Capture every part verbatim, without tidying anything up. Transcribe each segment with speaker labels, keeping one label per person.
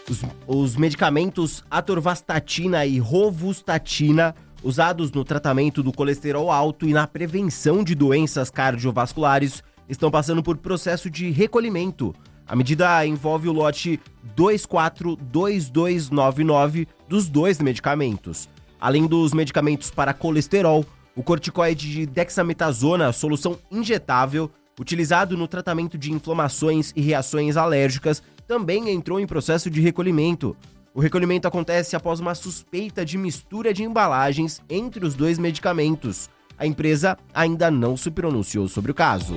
Speaker 1: Os, os medicamentos atorvastatina e rosuvastatina, usados no tratamento do colesterol alto e na prevenção de doenças cardiovasculares, estão passando por processo de recolhimento. A medida envolve o lote dois quatro dois dois nove nove dos dois medicamentos. Além dos medicamentos para colesterol, o corticoide de dexametasona, solução injetável, utilizado no tratamento de inflamações e reações alérgicas, também entrou em processo de recolhimento. O recolhimento acontece após uma suspeita de mistura de embalagens entre os dois medicamentos. A empresa ainda não se pronunciou sobre o caso.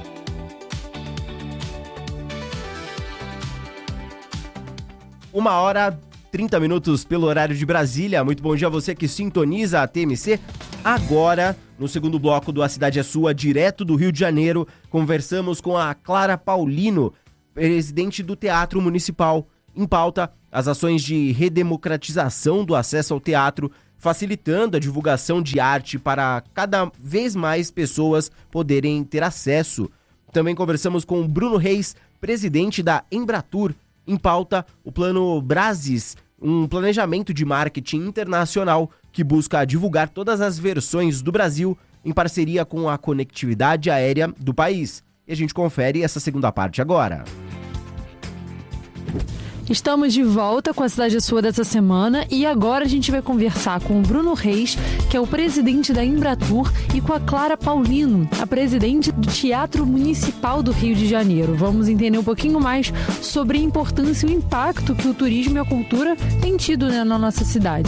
Speaker 1: Uma hora, trinta minutos pelo horário de Brasília. Muito bom dia a você que sintoniza a T M C. Agora, no segundo bloco do A Cidade é Sua, direto do Rio de Janeiro, conversamos com a Clara Paulino, presidente do Teatro Municipal. Em pauta, as ações de redemocratização do acesso ao teatro, facilitando a divulgação de arte para cada vez mais pessoas poderem ter acesso. Também conversamos com o Bruno Reis, presidente da Embratur. Em pauta, o Plano Brasis, um planejamento de marketing internacional que busca divulgar todas as versões do Brasil em parceria com a conectividade aérea do país. E a gente confere essa segunda parte agora.
Speaker 2: Estamos de volta com a Cidade é Sua dessa semana e agora a gente vai conversar com o Bruno Reis, que é o presidente da Embratur, e com a Clara Paulino, a presidente do Teatro Municipal do Rio de Janeiro. Vamos entender um pouquinho mais sobre a importância e o impacto que o turismo e a cultura têm tido, né, na nossa cidade.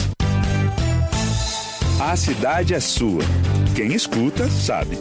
Speaker 3: A cidade é sua. Quem escuta, sabe.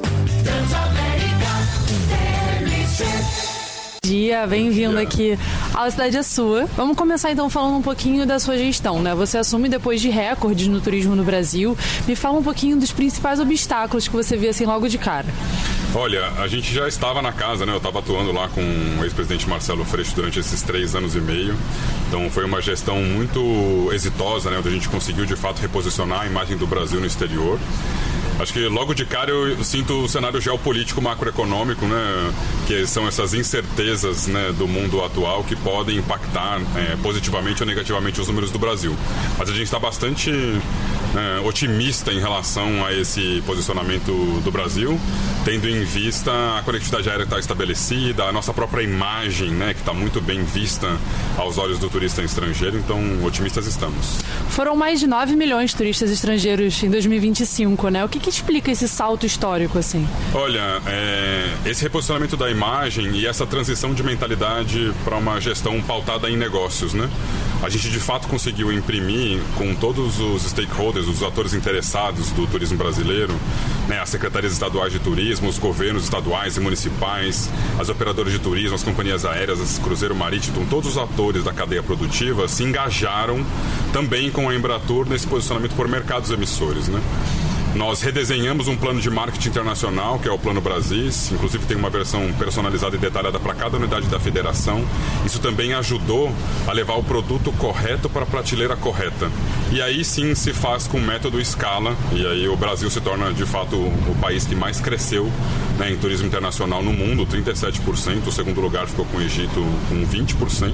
Speaker 2: Bom dia, bem-vindo aqui à Cidade é Sua. Vamos começar então falando um pouquinho da sua gestão, né? Você assume depois de recordes no turismo no Brasil. Me fala um pouquinho dos principais obstáculos que você vê assim logo de cara.
Speaker 4: Olha, a gente já estava na casa, né? Eu estava atuando lá com o ex-presidente Marcelo Freixo durante esses três anos e meio. Então foi uma gestão muito exitosa, né? Onde a gente conseguiu de fato reposicionar a imagem do Brasil no exterior. Acho que logo de cara eu sinto o cenário geopolítico macroeconômico, né, que são essas incertezas, né, do mundo atual que podem impactar é, positivamente ou negativamente os números do Brasil. Mas a gente está bastante é, otimista em relação a esse posicionamento do Brasil, tendo em vista a conectividade aérea que está estabelecida, a nossa própria imagem, né, que está muito bem vista aos olhos do turista estrangeiro, então otimistas estamos.
Speaker 2: Foram mais de nove milhões de turistas estrangeiros em dois mil e vinte e cinco, né? O que, que explica esse salto histórico, assim?
Speaker 4: Olha, é, esse reposicionamento da imagem e essa transição de mentalidade para uma gestão pautada em negócios, né? A gente, de fato, conseguiu imprimir com todos os stakeholders, os atores interessados do turismo brasileiro, né, as secretarias estaduais de turismo, os governos estaduais e municipais, as operadoras de turismo, as companhias aéreas, as cruzeiro marítimo, todos os atores da cadeia produtiva se engajaram também com a Embratur nesse posicionamento por mercados emissores, né? Nós redesenhamos um plano de marketing internacional, que é o Plano Brasis, inclusive tem uma versão personalizada e detalhada para cada unidade da federação. Isso também ajudou a levar o produto correto para a prateleira correta. E aí sim se faz com o método escala, e aí o Brasil se torna de fato o país que mais cresceu, né, em turismo internacional no mundo, trinta e sete por cento, o segundo lugar ficou com o Egito com vinte por cento.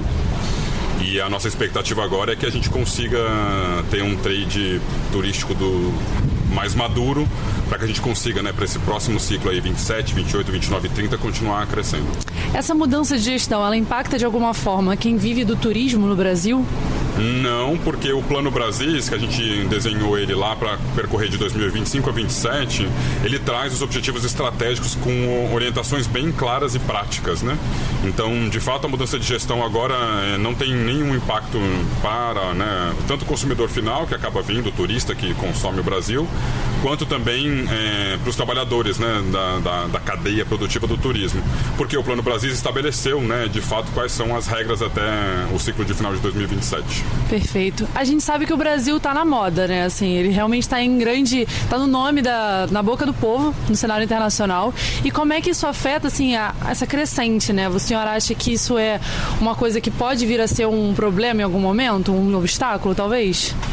Speaker 4: E a nossa expectativa agora é que a gente consiga ter um trade turístico do mais maduro, para que a gente consiga, né, para esse próximo ciclo aí, vinte e sete, vinte e oito, vinte e nove e trinta, continuar crescendo.
Speaker 2: Essa mudança de gestão, ela impacta de alguma forma quem vive do turismo no Brasil?
Speaker 4: Não, porque o Plano Brasis, que a gente desenhou ele lá para percorrer de dois mil e vinte e cinco a vinte e sete, ele traz os objetivos estratégicos com orientações bem claras e práticas, né? Então, de fato, a mudança de gestão agora é, não tem nenhum impacto para, né, tanto o consumidor final, que acaba vindo, o turista que consome o Brasil, quanto também é, para os trabalhadores, né, da, da, da cadeia produtiva do turismo. Porque o Plano Brasis estabeleceu, né, de fato, quais são as regras até o ciclo de final de dois mil e vinte e sete.
Speaker 2: Perfeito. A gente sabe que o Brasil tá na moda, né? Assim, ele realmente está em grande... tá no nome da... na boca do povo, no cenário internacional. E como é que isso afeta, assim, a, essa crescente, né? O senhor acha que isso é uma coisa que pode vir a ser um problema em algum momento? Um obstáculo, talvez?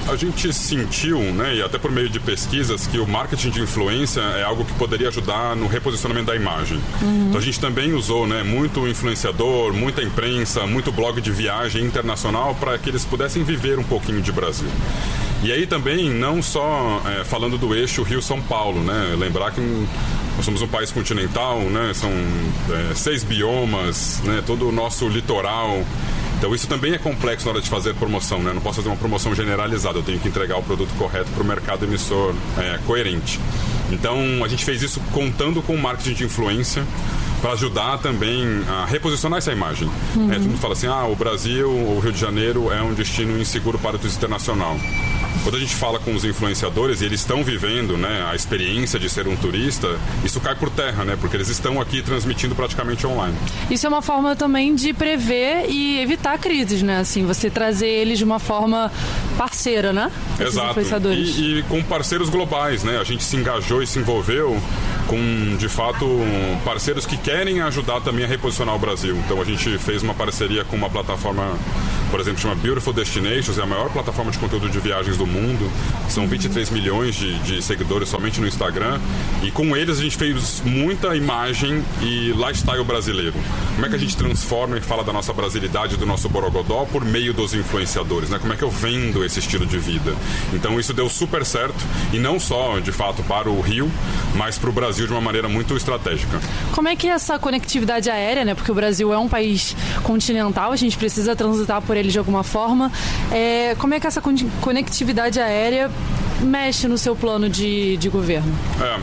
Speaker 4: a gente sentiu, né, e até por meio de pesquisas, que o marketing de influência é algo que poderia ajudar no reposicionamento da imagem. Uhum. Então a gente também usou, né, muito influenciador, muita imprensa, muito blog de viagem internacional para que eles pudessem viver um pouquinho de Brasil. E aí também, não só é, falando do eixo Rio-São Paulo, né, lembrar que um, nós somos um país continental, né, são é, seis biomas, né, todo o nosso litoral. Então isso também é complexo na hora de fazer promoção, né? Não posso fazer uma promoção generalizada, eu tenho que entregar o produto correto para o mercado emissor é, coerente. Então a gente fez isso contando com o marketing de influência para ajudar também a reposicionar essa imagem. Uhum. É, todo mundo fala assim, ah, o Brasil, o Rio de Janeiro é um destino inseguro para o turismo internacional. Quando a gente fala com os influenciadores e eles estão vivendo, né, a experiência de ser um turista, isso cai por terra, né? Porque eles estão aqui transmitindo praticamente online.
Speaker 2: Isso é uma forma também de prever e evitar crises, né? Assim, você trazer eles de uma forma parceira, né? Esses
Speaker 4: Exato.
Speaker 2: Influenciadores.
Speaker 4: E, e com parceiros globais, né? A gente se engajou e se envolveu com, de fato, parceiros que querem ajudar também a reposicionar o Brasil. Então a gente fez uma parceria com uma plataforma, por exemplo, chama Beautiful Destinations, é a maior plataforma de conteúdo de viagens do mundo. São vinte e três milhões de, de seguidores somente no Instagram. E com eles a gente fez muita imagem e lifestyle brasileiro. Como é que a gente transforma e fala da nossa brasilidade, do nosso borogodó por meio dos influenciadores, né? Como é que eu vendo esse estilo de vida? Então isso deu super certo, e não só, de fato, para o Rio, mas para o Brasil de uma maneira muito estratégica.
Speaker 2: Como é que essa conectividade aérea, né? Porque o Brasil é um país continental, a gente precisa transitar por ele de alguma forma. É, como é que essa conectividade aérea mexe no seu plano de, de governo?
Speaker 4: É.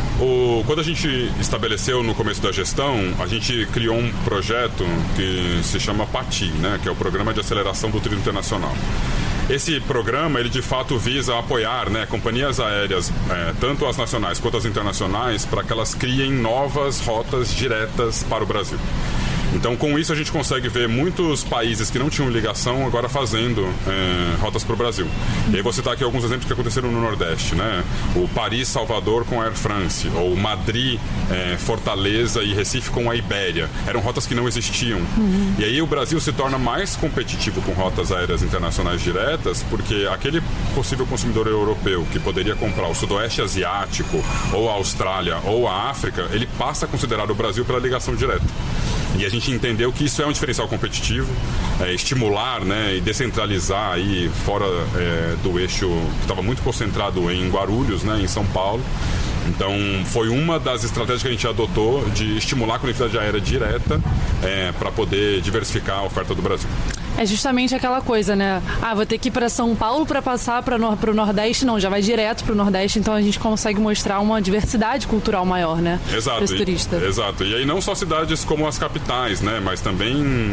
Speaker 4: O, quando a gente estabeleceu no começo da gestão, a gente criou um projeto que se chama PATI, né, que é o Programa de Aceleração do Turismo Internacional. Esse programa, ele de fato visa apoiar, né, companhias aéreas, é, tanto as nacionais quanto as internacionais, para que elas criem novas rotas diretas para o Brasil. Então, com isso, a gente consegue ver muitos países que não tinham ligação agora fazendo é, rotas para o Brasil. E aí vou citar aqui alguns exemplos que aconteceram no Nordeste, né? O Paris-Salvador com a Air France, ou Madrid, é, Fortaleza e Recife com a Ibéria. Eram rotas que não existiam. Uhum. E aí o Brasil se torna mais competitivo com rotas aéreas internacionais diretas, porque aquele possível consumidor europeu que poderia comprar o Sudoeste Asiático, ou a Austrália, ou a África, ele passa a considerar o Brasil pela ligação direta. E a gente entendeu que isso é um diferencial competitivo, é, estimular, né, e descentralizar aí fora é, do eixo que estava muito concentrado em Guarulhos, né, em São Paulo. Então, foi uma das estratégias que a gente adotou de estimular a conectividade aérea direta é, para poder diversificar a oferta do Brasil.
Speaker 2: É justamente aquela coisa, né? Ah, vou ter que ir para São Paulo para passar para o Nordeste. Não, já vai direto para o Nordeste, então a gente consegue mostrar uma diversidade cultural maior, né?
Speaker 4: Exato.
Speaker 2: Para esse turista.
Speaker 4: Exato. E aí não só cidades como as capitais, né? Mas também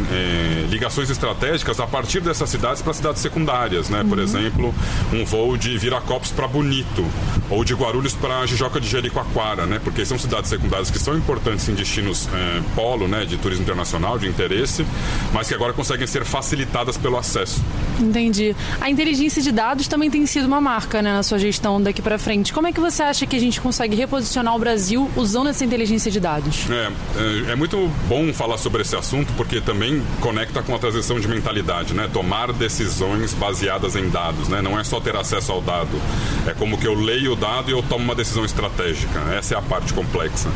Speaker 4: é, ligações estratégicas a partir dessas cidades para cidades secundárias, né? Uhum. Por exemplo, um voo de Viracopos para Bonito, ou de Guarulhos para Jijoca de Jericoacoara, né? Porque são cidades secundárias que são importantes em destinos é, polo, né? De turismo internacional, de interesse, mas que agora conseguem ser facilitadas facilitadas pelo acesso.
Speaker 2: Entendi. A inteligência de dados também tem sido uma marca, né, na sua gestão daqui para frente. Como é que você acha que a gente consegue reposicionar o Brasil usando essa inteligência de dados?
Speaker 4: É, é, é muito bom falar sobre esse assunto, porque também conecta com a transição de mentalidade, né? Tomar decisões baseadas em dados, né? Não é só ter acesso ao dado. É como que eu leio o dado e eu tomo uma decisão estratégica. Essa é a parte complexa.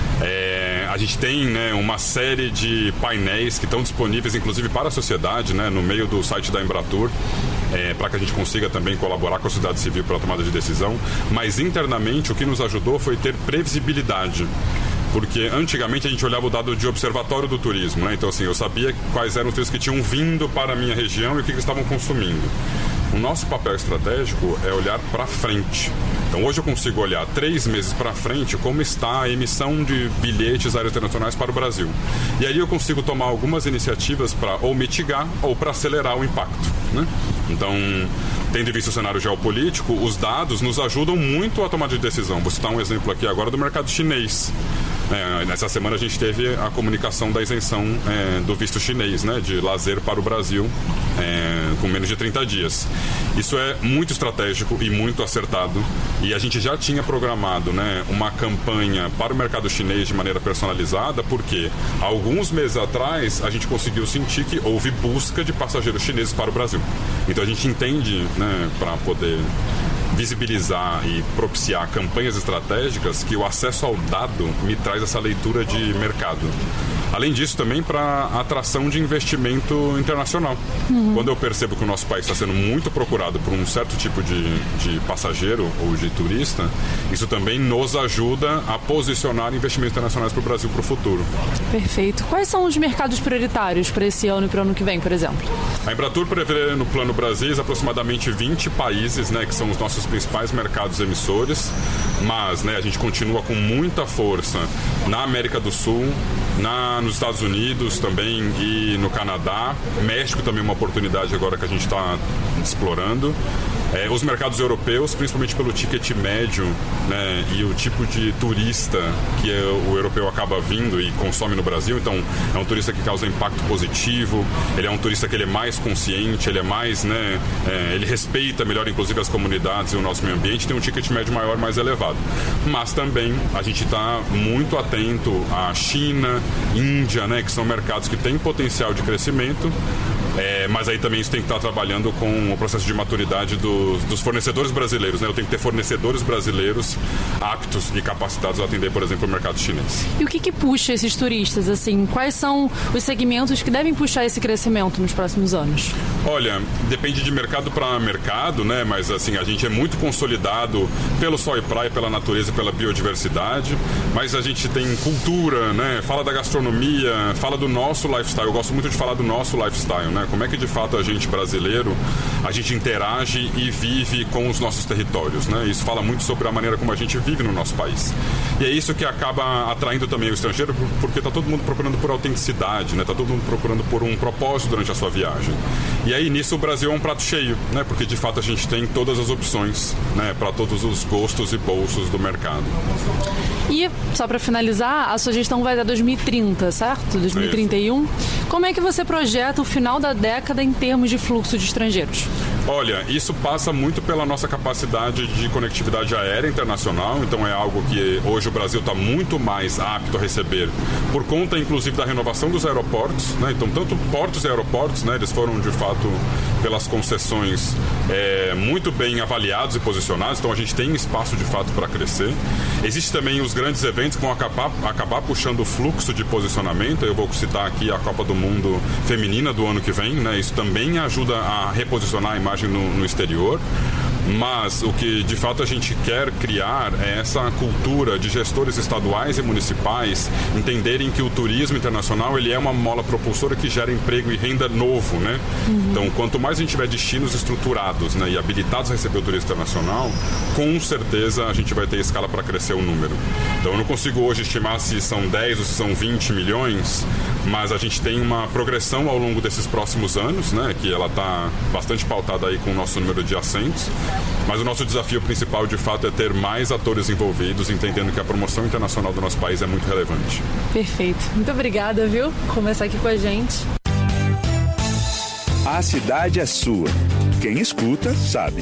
Speaker 4: É, a gente tem, né, uma série de painéis que estão disponíveis, inclusive para a sociedade, né, no meio do site da Embratur, é, para que a gente consiga também colaborar com a sociedade civil para a tomada de decisão. Mas internamente o que nos ajudou foi ter previsibilidade. Porque antigamente a gente olhava o dado de observatório do turismo, né? Então assim, eu sabia quais eram os turistas que tinham vindo para a minha região e o que eles estavam consumindo. O nosso papel estratégico é olhar para frente. Então hoje eu consigo olhar três meses para frente como está a emissão de bilhetes aéreos internacionais para o Brasil. E aí eu consigo tomar algumas iniciativas para ou mitigar ou para acelerar o impacto, né? Então, tendo visto o cenário geopolítico, os dados nos ajudam muito a tomar de decisão. Vou citar um exemplo aqui agora do mercado chinês. É, nessa semana a gente teve a comunicação da isenção é, do visto chinês, né, de lazer para o Brasil, é, com menos de trinta dias. Isso é muito estratégico e muito acertado, e a gente já tinha programado, né, uma campanha para o mercado chinês de maneira personalizada, porque alguns meses atrás a gente conseguiu sentir que houve busca de passageiros chineses para o Brasil. Então a gente entende, né, para poder visibilizar e propiciar campanhas estratégicas, que o acesso ao dado me traz essa leitura de mercado. Além disso, também para atração de investimento internacional. Uhum. Quando eu percebo que o nosso país está sendo muito procurado por um certo tipo de, de passageiro ou de turista, isso também nos ajuda a posicionar investimentos internacionais para o Brasil para o futuro.
Speaker 2: Perfeito. Quais são os mercados prioritários para esse ano e para o ano que vem, por exemplo?
Speaker 4: A Embratur prevê no Plano Brasil aproximadamente vinte países, né, que são os nossos principais mercados emissores, mas, né, a gente continua com muita força na América do Sul, na, nos Estados Unidos também e no Canadá. México também é uma oportunidade agora que a gente está explorando. É, os mercados europeus, principalmente pelo ticket médio, né, e o tipo de turista que é, o europeu acaba vindo e consome no Brasil. Então, é um turista que causa impacto positivo, ele é um turista que ele é mais consciente, ele é mais, né, é, ele respeita melhor, inclusive, as comunidades e o nosso meio ambiente, tem um ticket médio maior, mais elevado. Mas também a gente está muito atento à China, Índia, né, que são mercados que têm potencial de crescimento. É, mas aí também isso tem que estar trabalhando com o processo de maturidade dos, dos fornecedores brasileiros, né? Eu tenho que ter fornecedores brasileiros aptos e capacitados a atender, por exemplo, o mercado chinês.
Speaker 2: E o que que puxa esses turistas, assim? Quais são os segmentos que devem puxar esse crescimento nos próximos anos?
Speaker 4: Olha, depende de mercado para mercado, né? Mas assim, a gente é muito consolidado pelo sol e praia, pela natureza, pela biodiversidade, mas a gente tem cultura, né? Fala da gastronomia, fala do nosso lifestyle. Eu gosto muito de falar do nosso lifestyle, né? Como é que de fato a gente brasileiro, a gente interage e vive com os nossos territórios, né? Isso fala muito sobre a maneira como a gente vive no nosso país. E é isso que acaba atraindo também o estrangeiro, porque está todo mundo procurando por autenticidade, né? Está todo mundo procurando por um propósito durante a sua viagem. E aí nisso o Brasil é um prato cheio, né? Porque de fato a gente tem todas as opções, né? Para todos os gostos e bolsos do mercado.
Speaker 2: E só para finalizar, a sua gestão vai até dois mil e trinta, certo? dois mil e trinta e um. Como é que você projeta o final da década em termos de fluxo de estrangeiros?
Speaker 4: Olha, isso passa muito pela nossa capacidade de conectividade aérea internacional, então é algo que hoje o Brasil está muito mais apto a receber, por conta inclusive da renovação dos aeroportos, né? Então tanto portos e aeroportos, né, eles foram de fato pelas concessões é, muito bem avaliados e posicionados, então a gente tem espaço de fato para crescer. Existem também os grandes eventos que vão acabar, acabar puxando o fluxo de posicionamento. Eu vou citar aqui a Copa do Mundo Feminina do ano que vem, né? Isso também ajuda a reposicionar a imagem no, no exterior. Mas o que de fato a gente quer criar é essa cultura de gestores estaduais e municipais entenderem que o turismo internacional ele é uma mola propulsora que gera emprego e renda novo, né? Uhum. Então, quanto mais a gente tiver destinos estruturados, né, e habilitados a receber o turismo internacional, com certeza a gente vai ter escala para crescer o número. Então, eu não consigo hoje estimar se são dez ou se são vinte milhões, mas a gente tem uma progressão ao longo desses próximos anos, né, que ela está bastante pautada aí com o nosso número de assentos. Mas o nosso desafio principal, de fato, é ter mais atores envolvidos, entendendo que a promoção internacional do nosso país é muito relevante.
Speaker 2: Perfeito. Muito obrigada, viu, por começar aqui com a gente.
Speaker 3: A cidade é sua. Quem escuta, sabe.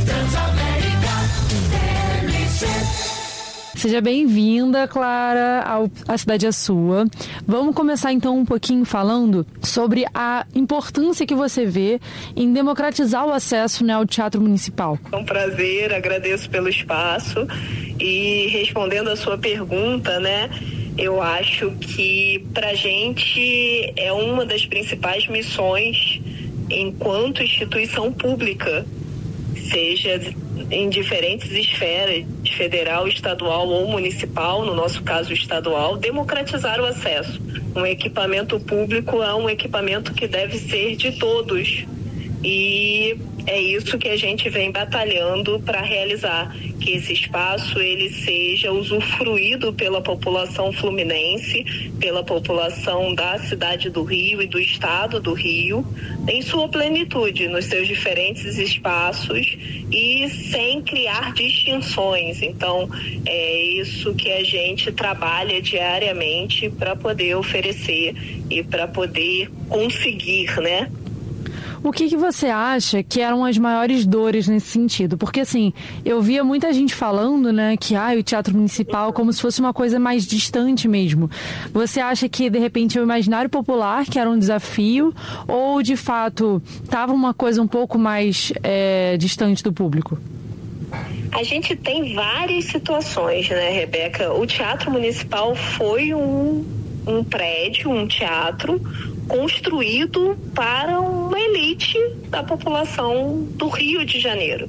Speaker 2: Seja bem-vinda, Clara, ao A Cidade é Sua. Vamos começar então um pouquinho falando sobre a importância que você vê em democratizar o acesso, né, ao teatro municipal.
Speaker 5: É um prazer, agradeço pelo espaço e respondendo a sua pergunta, né, eu acho que pra gente é uma das principais missões enquanto instituição pública, seja em diferentes esferas, federal, estadual ou municipal, no nosso caso estadual, democratizar o acesso. Um equipamento público é um equipamento que deve ser de todos e é isso que a gente vem batalhando para realizar, que esse espaço ele seja usufruído pela população fluminense, pela população da cidade do Rio e do estado do Rio, em sua plenitude, nos seus diferentes espaços e sem criar distinções. Então, é isso que a gente trabalha diariamente para poder oferecer e para poder conseguir, né?
Speaker 2: O que, que você acha que eram as maiores dores nesse sentido? Porque, assim, eu via muita gente falando, né, que ah, o teatro municipal como se fosse uma coisa mais distante mesmo. Você acha que, de repente, é o imaginário popular que era um desafio ou, de fato, estava uma coisa um pouco mais é, distante do público?
Speaker 5: A gente tem várias situações, né, Rebeca? O Teatro Municipal foi um, um prédio, um teatro construído para uma elite da população do Rio de Janeiro.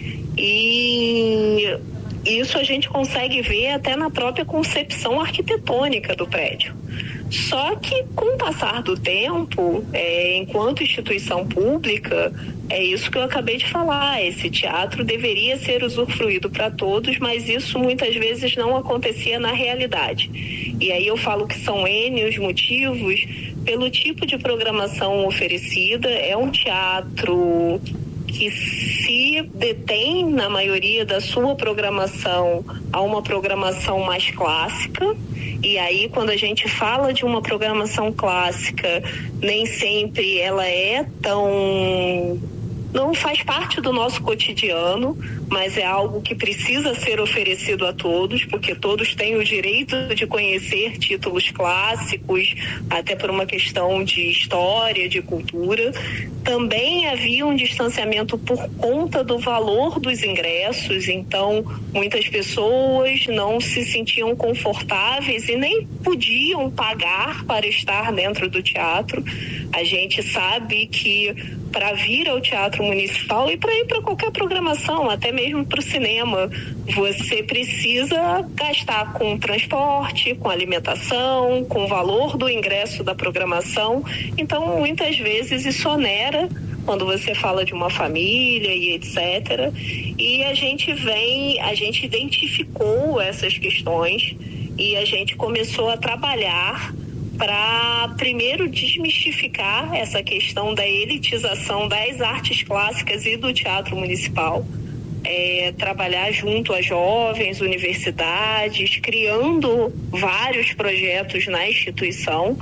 Speaker 5: E isso a gente consegue ver até na própria concepção arquitetônica do prédio. Só que, com o passar do tempo, é, enquanto instituição pública, é isso que eu acabei de falar, esse teatro deveria ser usufruído para todos, mas isso muitas vezes não acontecia na realidade. E aí eu falo que são N os motivos pelo tipo de programação oferecida. É um teatro que se detém, na maioria da sua programação, a uma programação mais clássica. E aí, quando a gente fala de uma programação clássica, nem sempre ela é tão... não faz parte do nosso cotidiano, mas é algo que precisa ser oferecido a todos, porque todos têm o direito de conhecer títulos clássicos, até por uma questão de história, de cultura. Também havia um distanciamento por conta do valor dos ingressos, então muitas pessoas não se sentiam confortáveis e nem podiam pagar para estar dentro do teatro. A gente sabe que para vir ao Teatro Municipal e para ir para qualquer programação, até mesmo para o cinema, você precisa gastar com transporte, com alimentação, com o valor do ingresso da programação. Então, muitas vezes isso onera quando você fala de uma família e etcétera. E a gente vem, a gente identificou essas questões e a gente começou a trabalhar para, primeiro, desmistificar essa questão da elitização das artes clássicas e do teatro municipal. É, trabalhar junto a jovens, universidades, criando vários projetos na instituição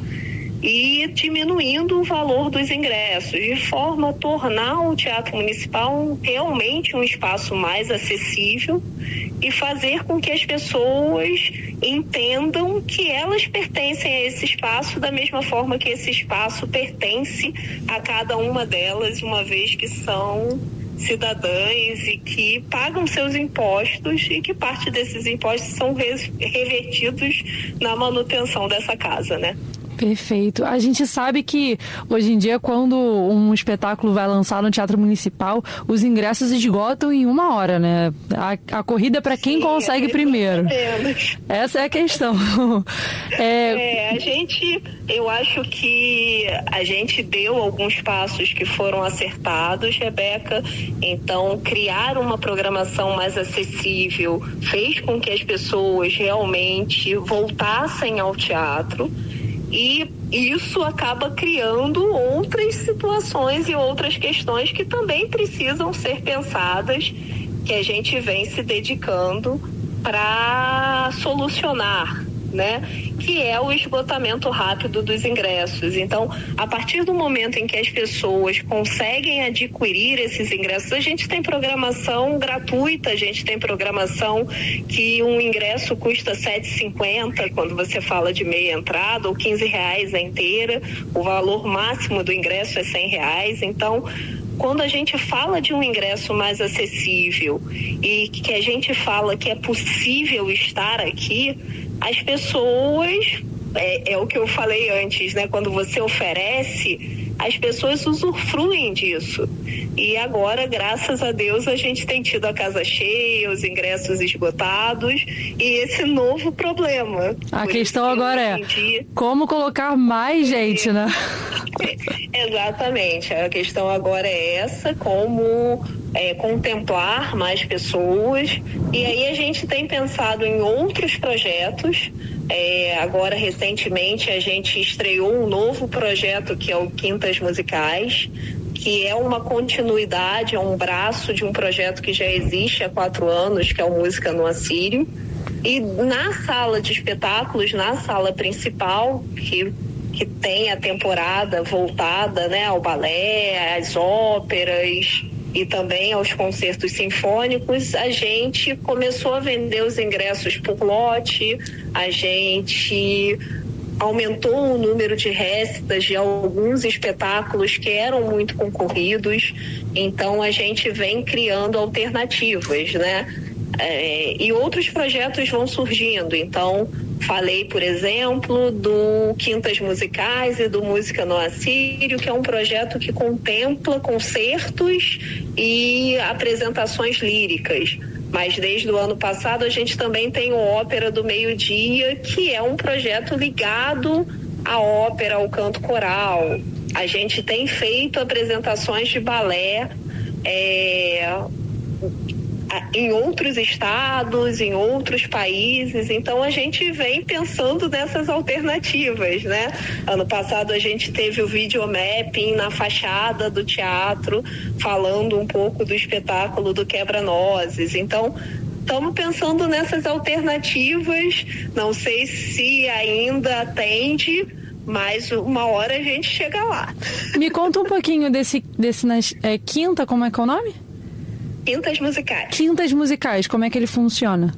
Speaker 5: e diminuindo o valor dos ingressos, de forma a tornar o Teatro Municipal realmente um espaço mais acessível e fazer com que as pessoas entendam que elas pertencem a esse espaço da mesma forma que esse espaço pertence a cada uma delas, uma vez que são cidadãs e que pagam seus impostos e que parte desses impostos são revertidos na manutenção dessa casa, né?
Speaker 2: Perfeito. A gente sabe que hoje em dia, quando um espetáculo vai lançar no Teatro Municipal, os ingressos esgotam em uma hora, né? A, a corrida é para quem Sim, consegue primeiro. Essa é a questão.
Speaker 5: É... é, a gente, eu acho que a gente deu alguns passos que foram acertados, Rebeca. Então, criar uma programação mais acessível fez com que as pessoas realmente voltassem ao teatro. E isso acaba criando outras situações e outras questões que também precisam ser pensadas, que a gente vem se dedicando para solucionar, né? Que é o esgotamento rápido dos ingressos. Então, a partir do momento em que as pessoas conseguem adquirir esses ingressos, a gente tem programação gratuita, a gente tem programação que um ingresso custa sete reais e cinquenta centavos quando você fala de meia entrada, ou quinze reais a inteira. O valor máximo do ingresso é cem reais. Então, quando a gente fala de um ingresso mais acessível e que a gente fala que é possível estar aqui, as pessoas, é, é o que eu falei antes, né? Quando você oferece, as pessoas usufruem disso. E agora, graças a Deus, a gente tem tido a casa cheia, os ingressos esgotados e esse novo problema.
Speaker 2: A questão agora é dia... como colocar mais gente, né?
Speaker 5: Exatamente. A questão agora é essa, como é, contemplar mais pessoas. E aí a gente tem pensado em outros projetos. É, agora, recentemente, a gente estreou um novo projeto que é o Quintas Musicais, que é uma continuidade, é um braço de um projeto que já existe há quatro anos, que é o Música no Assírio. E na sala de espetáculos, na sala principal, que, que tem a temporada voltada, né, ao balé, às óperas e também aos concertos sinfônicos, a gente começou a vender os ingressos por lote, a gente aumentou o número de récitas de alguns espetáculos que eram muito concorridos, então a gente vem criando alternativas, né? É, e outros projetos vão surgindo, então falei, por exemplo, do Quintas Musicais e do Música no Assírio, que é um projeto que contempla concertos e apresentações líricas. Mas desde o ano passado a gente também tem o Ópera do Meio-Dia, que é um projeto ligado à ópera, ao canto coral. A gente tem feito apresentações de balé é, em outros estados, em outros países, então a gente vem pensando nessas alternativas, né? Ano passado a gente teve o videomapping na fachada do teatro, falando um pouco do espetáculo do Quebra-Nozes, então estamos pensando nessas alternativas, não sei se ainda atende, mas uma hora a gente chega lá.
Speaker 2: Me conta um pouquinho desse, desse é, Quinta, como é que é o nome?
Speaker 5: Quintas Musicais.
Speaker 2: Quintas Musicais, como é que ele funciona?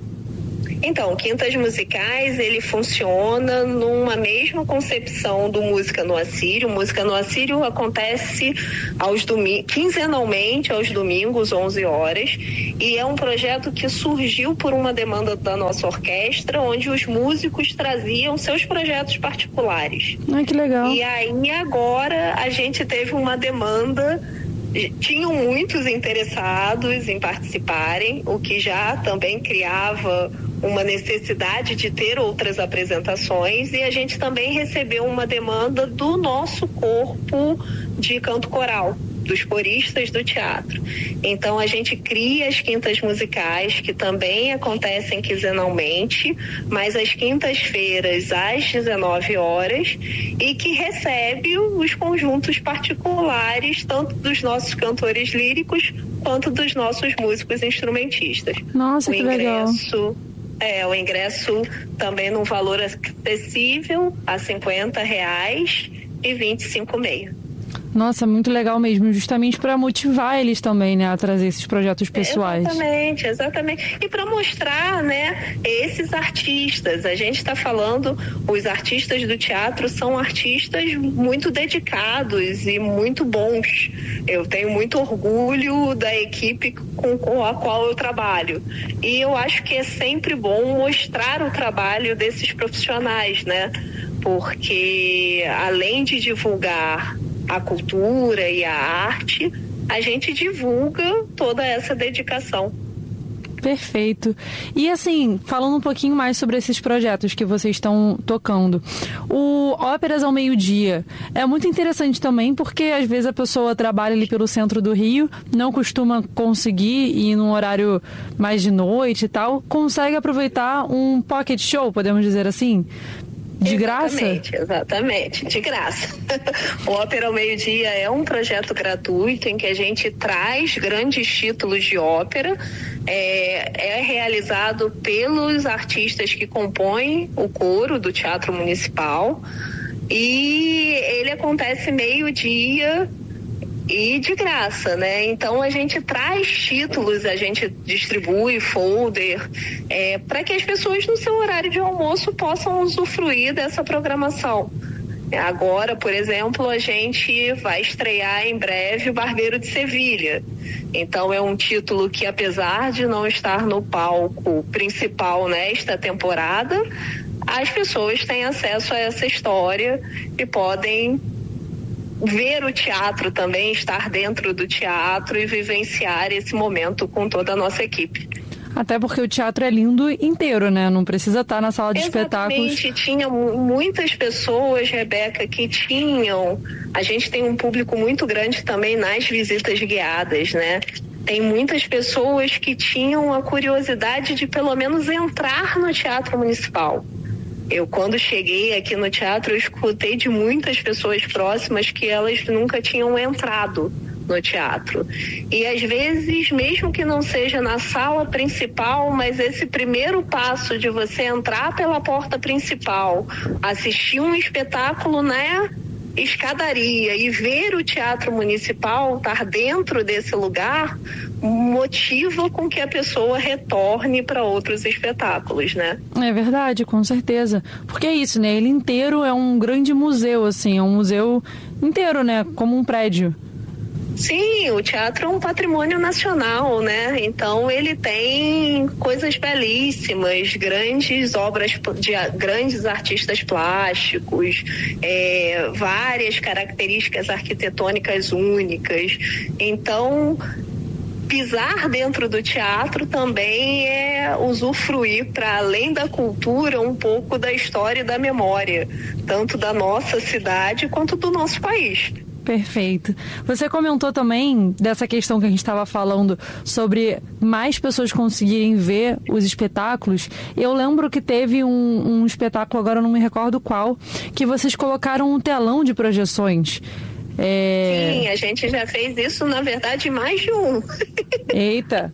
Speaker 5: Então, Quintas Musicais, ele funciona numa mesma concepção do Música no Assírio. Música no Assírio acontece aos domingos, quinzenalmente, aos domingos, onze horas, e é um projeto que surgiu por uma demanda da nossa orquestra, onde os músicos traziam seus projetos particulares.
Speaker 2: Ai, que legal.
Speaker 5: E aí, agora, a gente teve uma demanda. Tinham muitos interessados em participarem, o que já também criava uma necessidade de ter outras apresentações, e a gente também recebeu uma demanda do nosso corpo de canto coral, dos coristas do teatro. Então a gente cria as Quintas Musicais, que também acontecem quinzenalmente, mas às quintas-feiras às dezenove horas, e que recebe os conjuntos particulares, tanto dos nossos cantores líricos quanto dos nossos músicos instrumentistas.
Speaker 2: Nossa,
Speaker 5: o
Speaker 2: que
Speaker 5: ingresso,
Speaker 2: legal.
Speaker 5: É, o ingresso também num valor acessível a cinquenta reais e vinte e cinco reais.
Speaker 2: Nossa, muito legal mesmo, justamente para motivar eles também, né, a trazer esses projetos pessoais.
Speaker 5: Exatamente, exatamente. E para mostrar, né, esses artistas. A gente está falando, os artistas do teatro são artistas muito dedicados e muito bons. Eu tenho muito orgulho da equipe com, com a qual eu trabalho. E eu acho que é sempre bom mostrar o trabalho desses profissionais, né? Porque além de divulgar a cultura e a arte, a gente divulga toda essa dedicação.
Speaker 2: Perfeito. E assim, falando um pouquinho mais sobre esses projetos que vocês estão tocando, o Óperas ao Meio-Dia é muito interessante também, porque às vezes a pessoa trabalha ali pelo centro do Rio, não costuma conseguir ir num horário mais de noite e tal, consegue aproveitar um pocket show, podemos dizer assim? De graça?
Speaker 5: Exatamente, exatamente, de graça. O Ópera ao Meio-Dia é um projeto gratuito em que a gente traz grandes títulos de ópera, é, é realizado pelos artistas que compõem o coro do Teatro Municipal, e ele acontece meio-dia e de graça, né? Então a gente traz títulos, a gente distribui folder, é, para que as pessoas no seu horário de almoço possam usufruir dessa programação. Agora, por exemplo, a gente vai estrear em breve o Barbeiro de Sevilha. Então é um título que, apesar de não estar no palco principal nesta temporada, as pessoas têm acesso a essa história e podem ver o teatro também, estar dentro do teatro e vivenciar esse momento com toda a nossa equipe.
Speaker 2: Até porque o teatro é lindo inteiro, né? Não precisa estar na sala de
Speaker 5: Exatamente.
Speaker 2: espetáculos.
Speaker 5: Tinha muitas pessoas, Rebeca, que tinham... A gente tem um público muito grande também nas visitas guiadas, né? Tem muitas pessoas que tinham a curiosidade de pelo menos entrar no Teatro Municipal. Eu, quando cheguei aqui no teatro, eu escutei de muitas pessoas próximas que elas nunca tinham entrado no teatro. E às vezes, mesmo que não seja na sala principal, mas esse primeiro passo de você entrar pela porta principal, assistir um espetáculo, né? Escadaria e ver o Teatro Municipal, estar dentro desse lugar, motiva com que a pessoa retorne para outros espetáculos, né?
Speaker 2: É verdade, com certeza. Porque é isso, né? Ele inteiro é um grande museu, assim, é um museu inteiro, né? Como um prédio.
Speaker 5: Sim, o teatro é um patrimônio nacional, né? Então ele tem coisas belíssimas, grandes obras de grandes artistas plásticos, é, várias características arquitetônicas únicas. Então, pisar dentro do teatro também é usufruir, para além da cultura, um pouco da história e da memória, tanto da nossa cidade quanto do nosso país.
Speaker 2: Perfeito. Você comentou também dessa questão que a gente estava falando sobre mais pessoas conseguirem ver os espetáculos. Eu lembro que teve um, um espetáculo, agora eu não me recordo qual, que vocês colocaram um telão de projeções. É...
Speaker 5: Sim, a gente já fez isso, na verdade, mais de um.
Speaker 2: Eita!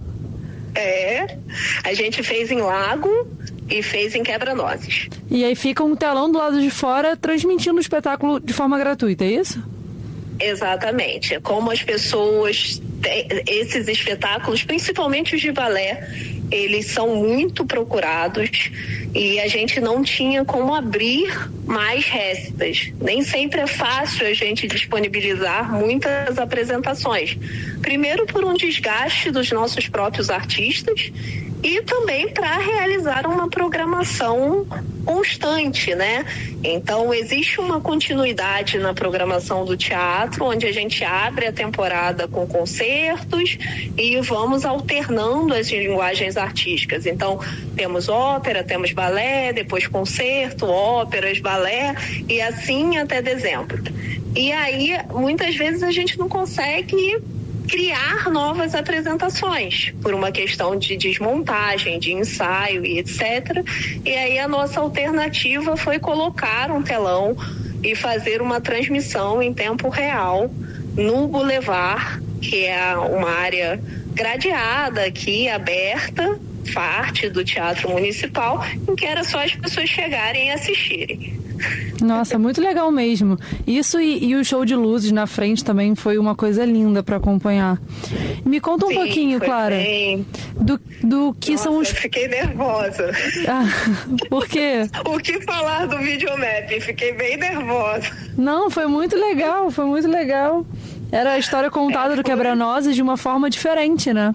Speaker 5: É, a gente fez em Lago e fez em Quebra-Nozes.
Speaker 2: E aí fica um telão do lado de fora transmitindo o espetáculo de forma gratuita, é isso?
Speaker 5: Exatamente. Como as pessoas, esses espetáculos, principalmente os de balé, eles são muito procurados e a gente não tinha como abrir mais restas. Nem sempre é fácil a gente disponibilizar muitas apresentações. Primeiro por um desgaste dos nossos próprios artistas e também para realizar uma programação constante, né? Então existe uma continuidade na programação do teatro, onde a gente abre a temporada com concertos e vamos alternando as linguagens artísticas. Então temos ópera, temos balé, depois concerto, óperas, balé e assim até dezembro. E aí muitas vezes a gente não consegue criar novas apresentações por uma questão de desmontagem, de ensaio e etcétera. E aí a nossa alternativa foi colocar um telão e fazer uma transmissão em tempo real no Boulevard, que é uma área gradeada aqui, aberta, parte do Teatro Municipal, em que era só as pessoas chegarem e assistirem.
Speaker 2: Nossa, muito legal mesmo. Isso e, e o show de luzes na frente também foi uma coisa linda para acompanhar. Me conta um
Speaker 5: Sim,
Speaker 2: pouquinho, Clara,
Speaker 5: bem...
Speaker 2: do, do que
Speaker 5: Nossa,
Speaker 2: são os...
Speaker 5: eu fiquei nervosa.
Speaker 2: Ah, por quê?
Speaker 5: O que falar do videomap? Fiquei bem nervosa.
Speaker 2: Não, foi muito legal, foi muito legal. Era a história contada
Speaker 5: é,
Speaker 2: do
Speaker 5: foi...
Speaker 2: Quebra-Nozes de uma forma diferente, né?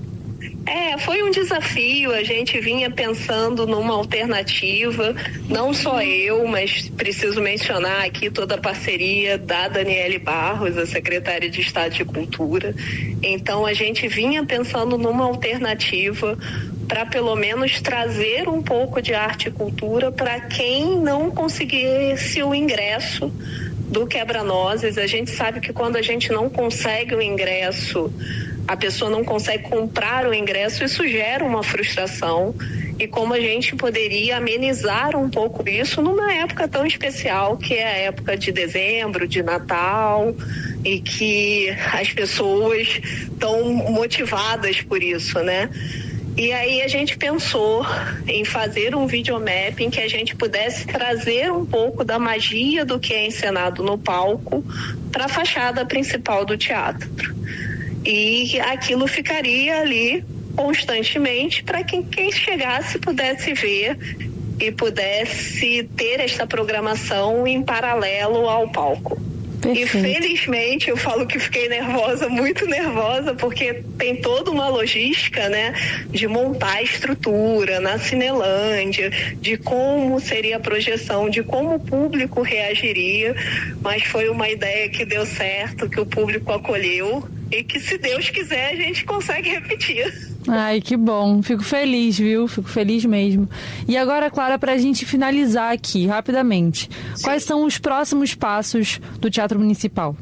Speaker 5: É, foi um desafio, a gente vinha pensando numa alternativa, não só eu, mas preciso mencionar aqui toda a parceria da Daniele Barros, a secretária de Estado de Cultura. Então a gente vinha pensando numa alternativa para pelo menos trazer um pouco de arte e cultura para quem não conseguisse o ingresso do Quebra-Nozes. A gente sabe que quando a gente não consegue o ingresso, a pessoa não consegue comprar o ingresso, isso gera uma frustração. E como a gente poderia amenizar um pouco isso numa época tão especial, que é a época de dezembro, de Natal, e que as pessoas estão motivadas por isso, né? E aí a gente pensou em fazer um videomap em que a gente pudesse trazer um pouco da magia do que é encenado no palco para a fachada principal do teatro. E aquilo ficaria ali constantemente para quem, quem chegasse pudesse ver e pudesse ter esta programação em paralelo ao palco. Perfeito. E felizmente eu falo que fiquei nervosa, muito nervosa, porque tem toda uma logística, né, de montar a estrutura na Cinelândia, de como seria a projeção, de como o público reagiria, mas foi uma ideia que deu certo, que o público acolheu e que, se Deus quiser, a gente consegue repetir.
Speaker 2: Ai, que bom. Fico feliz, viu? Fico feliz mesmo. E agora, Clara, pra gente finalizar aqui, rapidamente. Sim. Quais são os próximos passos do Teatro Municipal?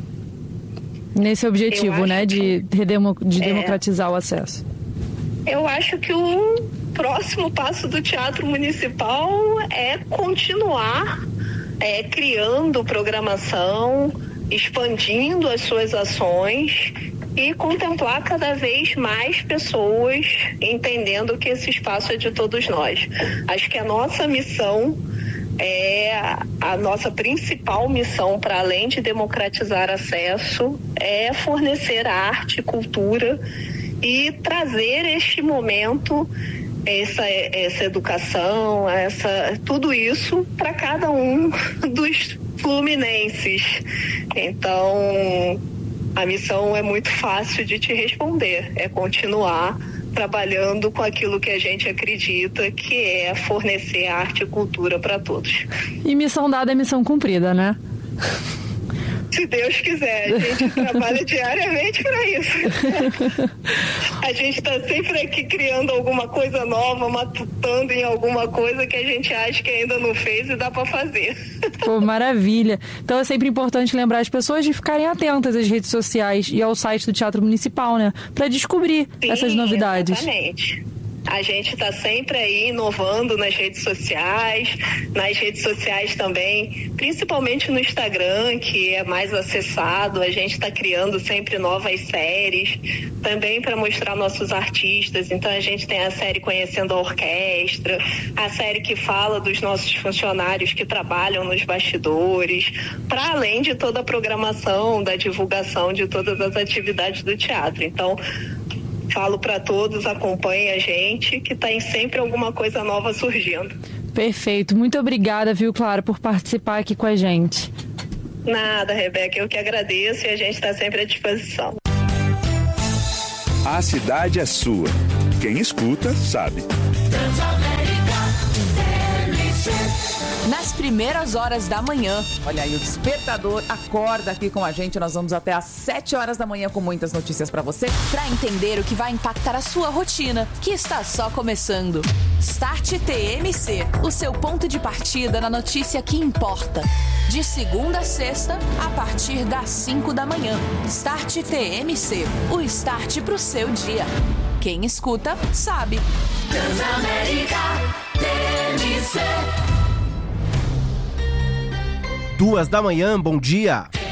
Speaker 2: Nesse objetivo, né, de, de, demo, de é, democratizar o acesso.
Speaker 5: Eu acho que o próximo passo do Teatro Municipal é continuar é, criando programação, expandindo as suas ações e contemplar cada vez mais pessoas entendendo que esse espaço é de todos nós. Acho que a nossa missão é a nossa principal missão, para além de democratizar acesso, é fornecer arte e cultura e trazer este momento, essa, essa educação, essa, tudo isso para cada um dos fluminenses. Então, a missão é muito fácil de te responder, é continuar trabalhando com aquilo que a gente acredita, que é fornecer arte e cultura para todos.
Speaker 2: E missão dada é missão cumprida, né?
Speaker 5: Se Deus quiser, a gente trabalha diariamente para isso. A gente está sempre aqui criando alguma coisa nova, matutando em alguma coisa que a gente acha que ainda não fez e dá para fazer.
Speaker 2: Pô, maravilha. Então é sempre importante lembrar as pessoas de ficarem atentas às redes sociais e ao site do Teatro Municipal, né? Para descobrir Sim, essas novidades.
Speaker 5: Exatamente. A gente está sempre aí inovando nas redes sociais, nas redes sociais também, principalmente no Instagram, que é mais acessado. A gente está criando sempre novas séries, também para mostrar nossos artistas. Então a gente tem a série Conhecendo a Orquestra, a série que fala dos nossos funcionários que trabalham nos bastidores, para além de toda a programação, da divulgação de todas as atividades do teatro. Então, falo para todos, acompanhem a gente, que tem sempre alguma coisa nova surgindo.
Speaker 2: Perfeito. Muito obrigada, viu, Clara, por participar aqui com a gente.
Speaker 5: Nada, Rebeca. Eu que agradeço e a gente está sempre à disposição.
Speaker 3: A cidade é sua. Quem escuta, sabe.
Speaker 6: Nas primeiras horas da manhã. Olha aí, o Despertador acorda aqui com a gente. Nós vamos até às sete horas da manhã com muitas notícias para você, para entender o que vai impactar a sua rotina, que está só começando. Start T M C, o seu ponto de partida na notícia que importa. De segunda a sexta, a partir das cinco da manhã. Start T M C, o start pro seu dia. Quem escuta, sabe. Transamérica T M C.
Speaker 1: Duas da manhã, bom dia.